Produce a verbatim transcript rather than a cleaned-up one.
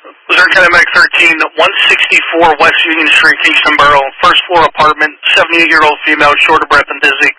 Missouri County Medic thirteen, one sixty-four West Union Street, Kingston Borough, first floor apartment, seventy-eight-year-old female, short of breath and dizzy.